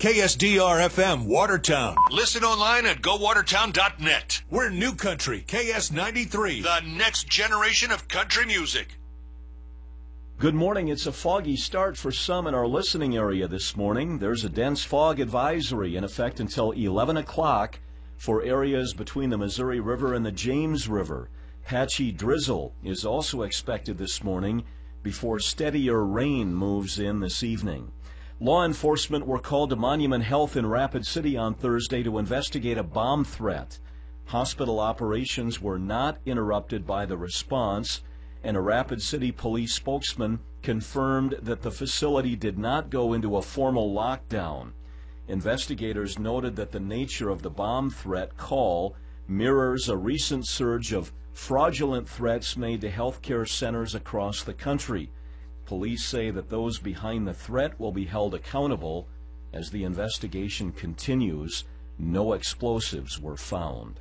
KSDR-FM Watertown. Listen online at gowatertown.net. We're New Country, KS93, the next generation of country music. Good morning. It's a foggy start for some in our listening area this morning. There's a dense fog advisory in effect until 11 o'clock for areas between the Missouri River and the James River. Patchy drizzle is also expected this morning before steadier rain moves in this evening. Law enforcement were called to Monument Health in Rapid City on Thursday to investigate a bomb threat. Hospital operations were not interrupted by the response, and a Rapid City police spokesman confirmed that the facility did not go into a formal lockdown. Investigators noted that the nature of the bomb threat call mirrors a recent surge of fraudulent threats made to healthcare centers across the country. Police say that those behind the threat will be held accountable. As the investigation continues, no explosives were found.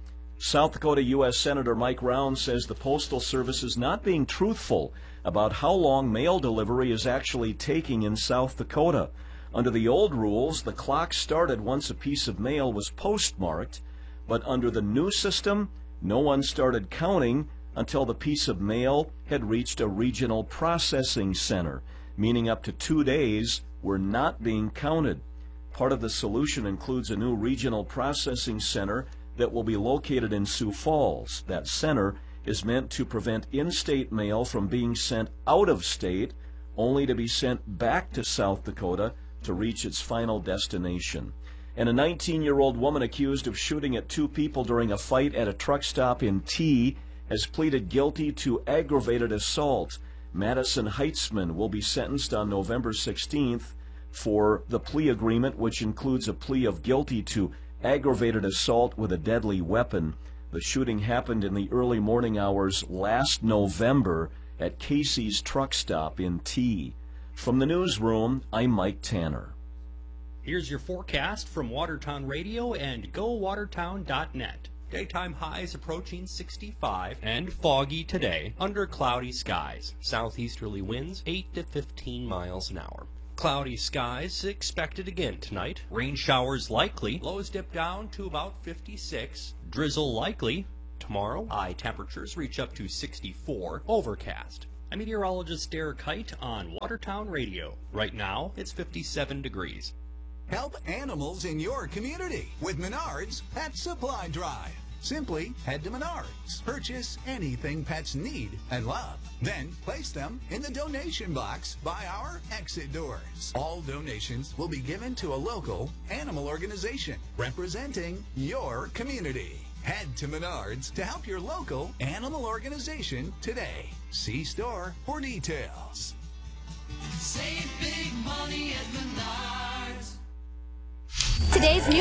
South Dakota U.S. Senator Mike Rounds says the Postal Service is not being truthful about how long mail delivery is actually taking in South Dakota. Under the old rules, the clock started once a piece of mail was postmarked, but under the new system, no one started counting until the piece of mail had reached a regional processing center, meaning up to 2 days were not being counted. Part of the solution includes a new regional processing center that will be located in Sioux Falls. That center is meant to prevent in-state mail from being sent out of state, only to be sent back to South Dakota to reach its final destination. And a 19-year-old woman accused of shooting at 2 people during a fight at a truck stop in T has pleaded guilty to aggravated assault. Madison Heitzman will be sentenced on November 16th for the plea agreement, which includes a plea of guilty to aggravated assault with a deadly weapon. The shooting happened in the early morning hours last November at Casey's truck stop in T. From the newsroom, I'm Mike Tanner. Here's your forecast from Watertown Radio and GoWatertown.net. Daytime highs approaching 65 and foggy today under cloudy skies. Southeasterly winds 8 to 15 miles an hour. Cloudy skies expected again tonight. Rain showers likely. Lows dip down to about 56. Drizzle likely. Tomorrow, high temperatures reach up to 64. Overcast. I'm meteorologist Derek Height on Watertown Radio. Right now, it's 57 degrees. Help animals in your community with Menards Pet Supply Drive. Simply head to Menards, purchase anything pets need and love, then place them in the donation box by our exit doors. All donations will be given to a local animal organization representing your community. Head to Menards to help your local animal organization today. See store for details. Save big money at Menards. Today's new